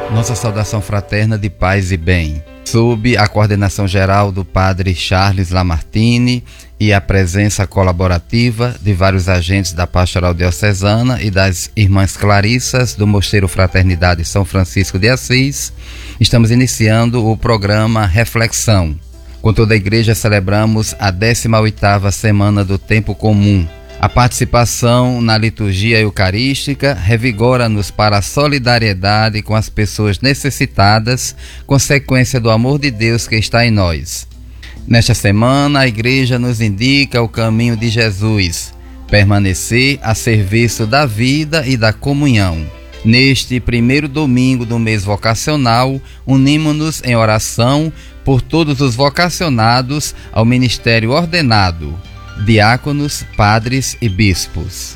Nossa saudação fraterna de paz e bem. Sob a coordenação geral do Padre Charles Lamartine e a presença colaborativa de vários agentes da Pastoral Diocesana e das Irmãs Clarissas do Mosteiro Fraternidade São Francisco de Assis, estamos iniciando o programa Reflexão. Com toda a Igreja celebramos a 18ª Semana do Tempo Comum. A participação na liturgia eucarística revigora-nos para a solidariedade com as pessoas necessitadas, consequência do amor de Deus que está em nós. Nesta semana, a Igreja nos indica o caminho de Jesus, permanecer a serviço da vida e da comunhão. Neste primeiro domingo do mês vocacional, unimos-nos em oração por todos os vocacionados ao ministério ordenado, diáconos, padres e bispos.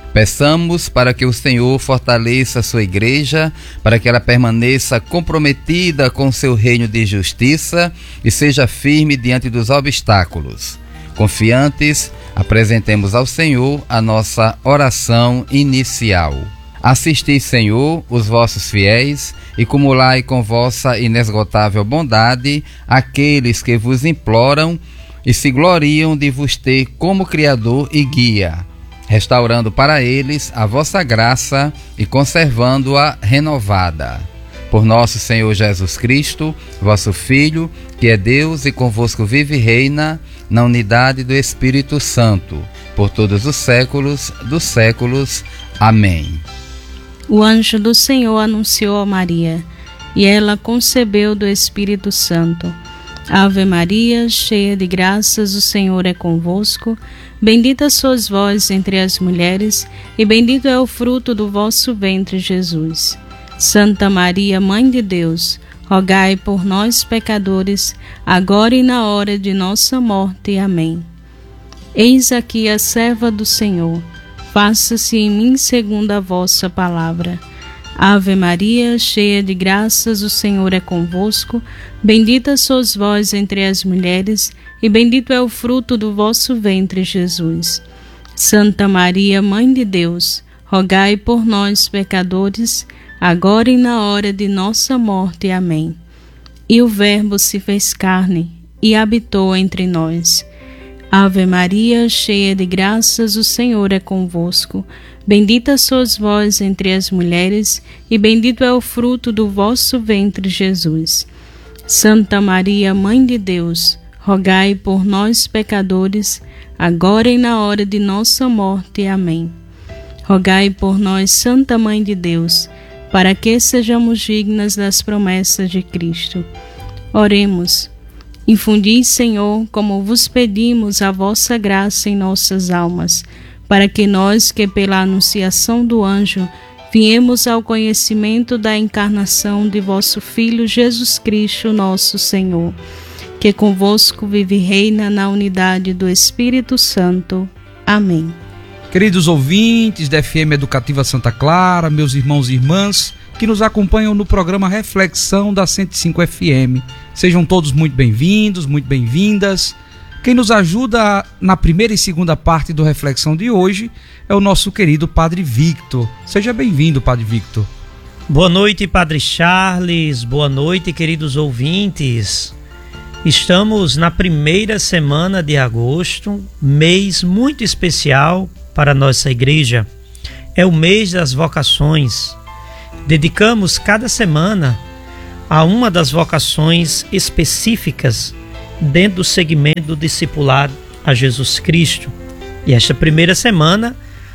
Peçamos para que o Senhor fortaleça a sua igreja, para que ela permaneça comprometida com o seu reino de justiça e seja firme diante dos obstáculos. Confiantes, apresentemos ao Senhor a nossa oração inicial. Assisti, Senhor, os vossos fiéis e cumulai com vossa inesgotável bondade aqueles que vos imploram e se gloriam de vos ter como Criador e Guia, restaurando para eles a vossa graça e conservando-a renovada. Por nosso Senhor Jesus Cristo, vosso Filho, que é Deus e convosco vive e reina, na unidade do Espírito Santo, por todos os séculos dos séculos. Amém. O anjo do Senhor anunciou a Maria, e ela concebeu do Espírito Santo. Ave Maria, cheia de graças, o Senhor é convosco. Bendita sois vós entre as mulheres, e bendito é o fruto do vosso ventre, Jesus. Santa Maria, Mãe de Deus, rogai por nós, pecadores, agora e na hora de nossa morte. Amém. Eis aqui a serva do Senhor. Faça-se em mim segundo a vossa palavra. Ave Maria, cheia de graças, o Senhor é convosco. Bendita sois vós entre as mulheres, e bendito é o fruto do vosso ventre, Jesus. Santa Maria, Mãe de Deus, rogai por nós, pecadores, agora e na hora de nossa morte. Amém. E o Verbo se fez carne e habitou entre nós. Ave Maria, cheia de graças, o Senhor é convosco. Bendita sois vós entre as mulheres, e bendito é o fruto do vosso ventre, Jesus. Santa Maria, Mãe de Deus, rogai por nós, pecadores, agora e na hora de nossa morte. Amém. Rogai por nós, Santa Mãe de Deus, para que sejamos dignas das promessas de Cristo. Oremos. Infundi, Senhor, como vos pedimos, a vossa graça em nossas almas, para que nós, que pela anunciação do anjo, viemos ao conhecimento da encarnação de vosso Filho Jesus Cristo, nosso Senhor, que convosco vive e reina na unidade do Espírito Santo. Amém. Queridos ouvintes da FM Educativa Santa Clara, meus irmãos e irmãs, que nos acompanham no programa Reflexão da 105 FM. Sejam todos muito bem-vindos, muito bem-vindas. Quem nos ajuda na primeira e segunda parte do Reflexão de hoje é o nosso querido Padre Victor. Seja bem-vindo, Padre Victor. Boa noite, Padre Charles. Boa noite, queridos ouvintes. Estamos na primeira semana de agosto, mês muito especial para a nossa igreja. É o mês das vocações. Dedicamos cada semana a uma das vocações específicas dentro do segmento do discipulado a Jesus Cristo. E esta primeira semana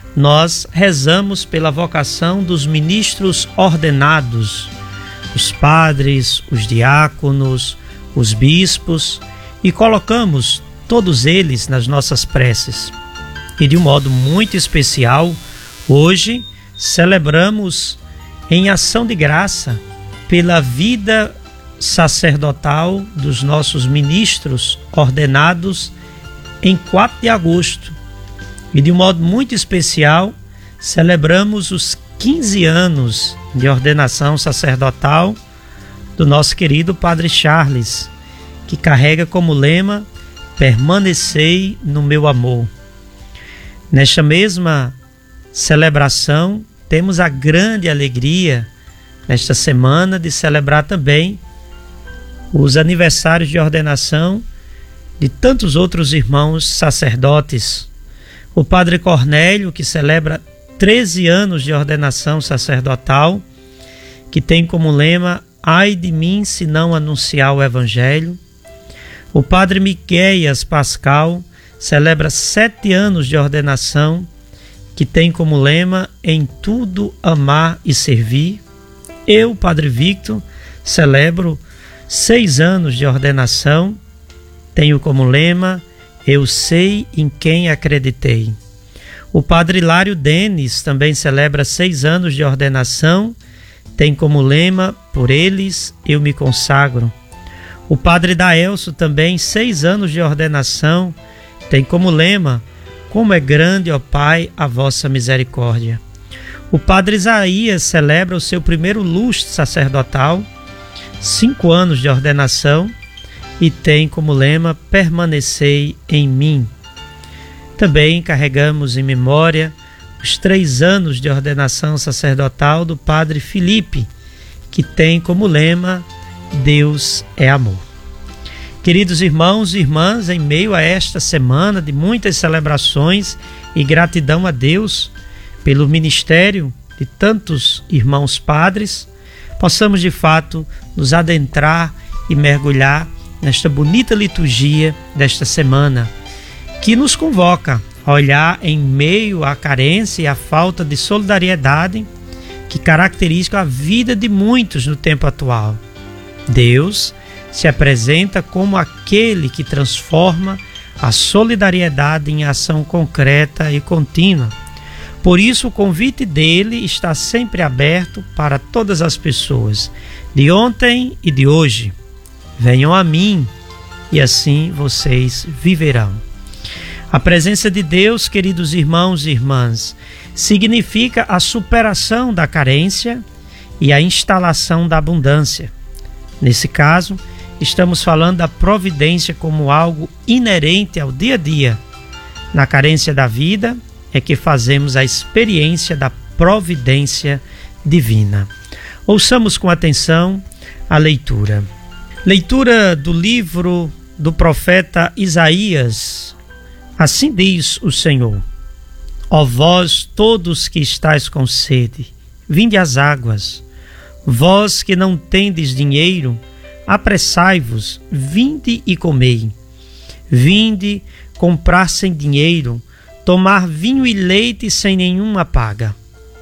nós rezamos pela vocação dos ministros ordenados, os padres, os diáconos, os bispos, e colocamos todos eles nas nossas preces. E de um modo muito especial, hoje celebramos em ação de graça pela vida sacerdotal dos nossos ministros ordenados em 4 de agosto. E de um modo muito especial, celebramos os 15 anos de ordenação sacerdotal do nosso querido Padre Charles, que carrega como lema: permanecei no meu amor. Nesta mesma celebração, temos a grande alegria nesta semana, de celebrar também os aniversários de ordenação de tantos outros irmãos sacerdotes. O Padre Cornélio, que celebra 13 anos de ordenação sacerdotal, que tem como lema: ai de mim se não anunciar o Evangelho. O Padre Miqueias Pascal celebra 7 anos de ordenação, que tem como lema: em tudo amar e servir. Eu, Padre Victor, celebro 6 anos de ordenação, tenho como lema: eu sei em quem acreditei. O Padre Hilário Denis também celebra 6 anos de ordenação, tem como lema: por eles eu me consagro. O Padre Daelso também 6 anos de ordenação, tem como lema: como é grande, ó Pai, a vossa misericórdia. O Padre Isaías celebra o seu primeiro lustre sacerdotal, 5 anos de ordenação, e tem como lema: permanecei em mim. Também carregamos em memória os 3 anos de ordenação sacerdotal do Padre Felipe, que tem como lema: Deus é amor. Queridos irmãos e irmãs, em meio a esta semana de muitas celebrações e gratidão a Deus pelo ministério de tantos irmãos padres, possamos de fato nos adentrar e mergulhar nesta bonita liturgia desta semana, que nos convoca a olhar em meio à carência e à falta de solidariedade que caracterizam a vida de muitos no tempo atual. Deus se apresenta como aquele que transforma a solidariedade em ação concreta e contínua. Por isso, o convite dele está sempre aberto para todas as pessoas, de ontem e de hoje. Venham a mim e assim vocês viverão. A presença de Deus, queridos irmãos e irmãs, significa a superação da carência e a instalação da abundância. Nesse caso, estamos falando da providência como algo inerente ao dia a dia. Na carência da vida é que fazemos a experiência da providência divina. Ouçamos com atenção a leitura. Leitura do livro do profeta Isaías. Assim diz o Senhor: ó vós todos que estáis com sede, vinde às águas. Vós que não tendes dinheiro, apressai-vos, vinde e comei. Vinde comprar sem dinheiro, tomar vinho e leite sem nenhuma paga.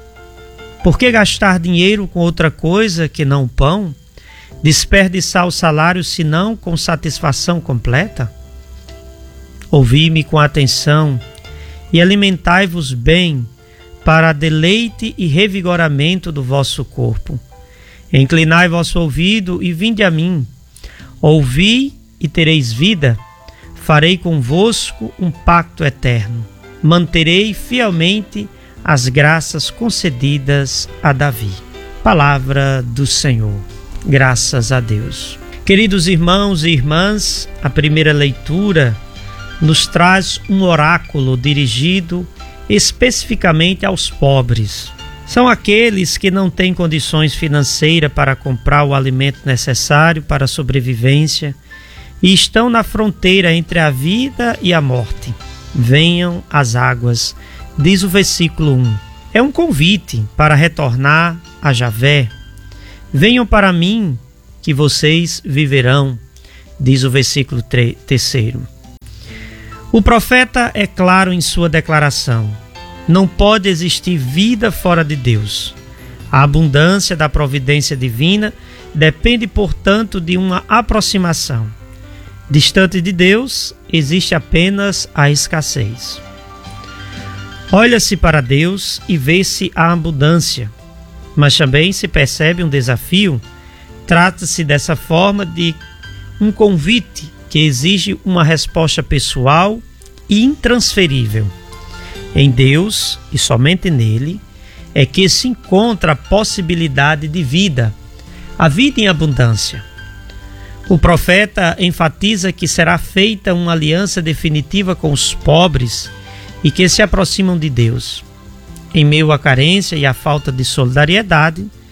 Por que gastar dinheiro com outra coisa que não pão? Desperdiçar o salário senão com satisfação completa? Ouvi-me com atenção e alimentai-vos bem para deleite e revigoramento do vosso corpo. Inclinai vosso ouvido e vinde a mim. Ouvi e tereis vida. Farei convosco um pacto eterno. Manterei fielmente as graças concedidas a Davi. Palavra do Senhor. Graças a Deus. Queridos irmãos e irmãs, a primeira leitura nos traz um oráculo dirigido especificamente aos pobres. São aqueles que não têm condições financeiras para comprar o alimento necessário para a sobrevivência e estão na fronteira entre a vida e a morte. Venham às águas, diz o versículo 1. É um convite para retornar a Javé. Venham para mim, que vocês viverão, diz o versículo 3. O profeta é claro em sua declaração: não pode existir vida fora de Deus. A abundância da providência divina depende, portanto, de uma aproximação. Distante de Deus, existe apenas a escassez. Olha-se para Deus e vê-se a abundância, mas também se percebe um desafio. Trata-se dessa forma de um convite que exige uma resposta pessoal e intransferível. Em Deus, e somente nele, é que se encontra a possibilidade de vida, a vida em abundância. O profeta enfatiza que será feita uma aliança definitiva com os pobres e que se aproximam de Deus. Em meio à carência e à falta de solidariedade,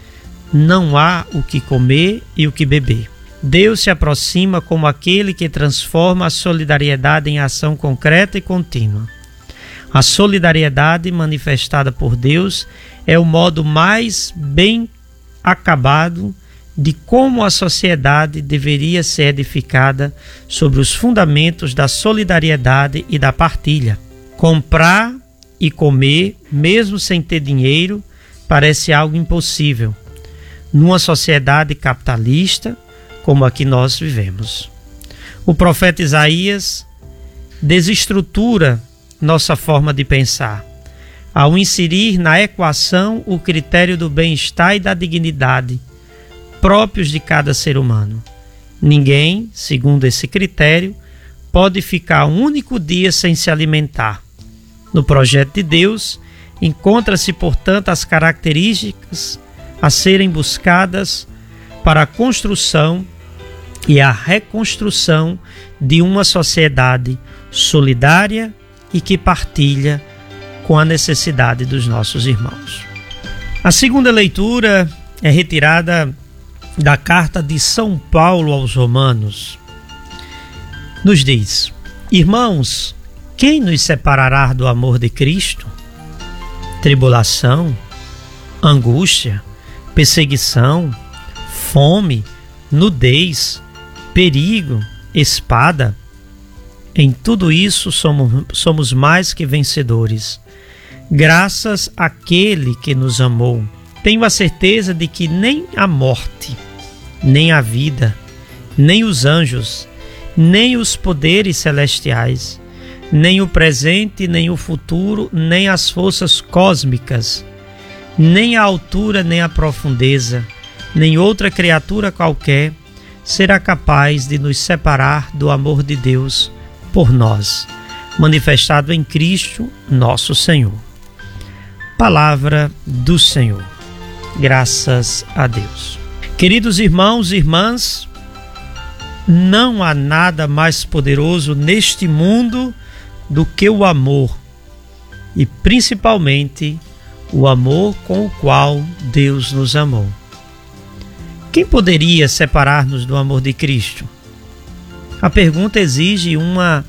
não há o que comer e o que beber. Deus se aproxima como aquele que transforma a solidariedade em ação concreta e contínua. A solidariedade manifestada por Deus é o modo mais bem acabado de como a sociedade deveria ser edificada sobre os fundamentos da solidariedade e da partilha. Comprar e comer, mesmo sem ter dinheiro, parece algo impossível numa sociedade capitalista como a que nós vivemos. O profeta Isaías desestrutura nossa forma de pensar, ao inserir na equação o critério do bem-estar e da dignidade próprios de cada ser humano. Ninguém, segundo esse critério, pode ficar um único dia sem se alimentar. No projeto de Deus, encontra-se, portanto, as características a serem buscadas para a construção e a reconstrução de uma sociedade solidária e que partilha com a necessidade dos nossos irmãos. A segunda leitura é retirada da carta de São Paulo aos Romanos. Nos diz: Irmãos, quem nos separará do amor de Cristo? Tribulação, angústia, perseguição, fome, nudez, perigo, espada. Em tudo isso somos mais que vencedores, graças àquele que nos amou. Tenho a certeza de que nem a morte, nem a vida, nem os anjos, nem os poderes celestiais, nem o presente, nem o futuro, nem as forças cósmicas, nem a altura, nem a profundeza, nem outra criatura qualquer será capaz de nos separar do amor de Deus por nós, manifestado em Cristo, nosso Senhor. Palavra do Senhor. Graças a Deus. Queridos irmãos e irmãs, não há nada mais poderoso neste mundo do que o amor, e principalmente o amor com o qual Deus nos amou. Quem poderia separar-nos do amor de Cristo? A pergunta exige uma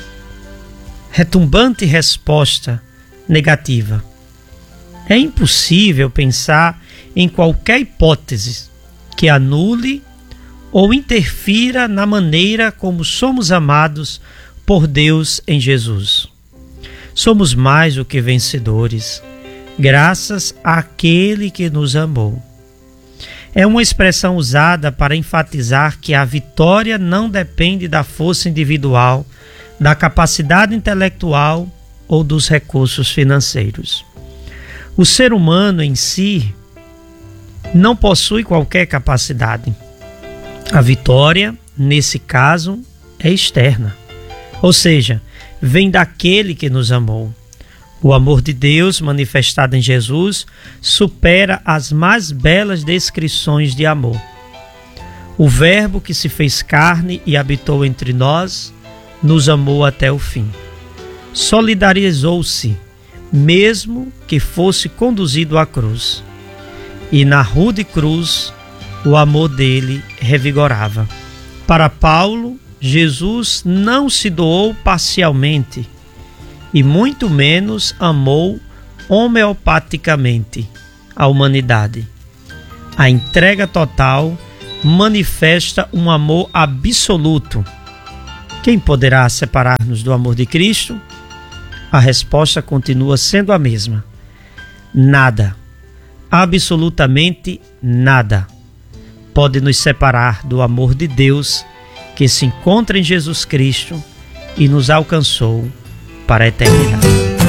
retumbante resposta negativa. É impossível pensar em qualquer hipótese que anule ou interfira na maneira como somos amados por Deus em Jesus. Somos mais do que vencedores, graças àquele que nos amou. É uma expressão usada para enfatizar que a vitória não depende da força individual, da capacidade intelectual ou dos recursos financeiros. O ser humano em si não possui qualquer capacidade. A vitória, nesse caso, é externa, ou seja, vem daquele que nos amou. O amor de Deus manifestado em Jesus supera as mais belas descrições de amor. O Verbo que se fez carne e habitou entre nós, nos amou até o fim. Solidarizou-se, mesmo que fosse conduzido à cruz. E na rude cruz, o amor dele revigorava. Para Paulo, Jesus não se doou parcialmente, e muito menos amou homeopaticamente a humanidade. A entrega total manifesta um amor absoluto. Quem poderá separar-nos do amor de Cristo? A resposta continua sendo a mesma. Nada, absolutamente nada, pode nos separar do amor de Deus que se encontra em Jesus Cristo e nos alcançou para a eternidade.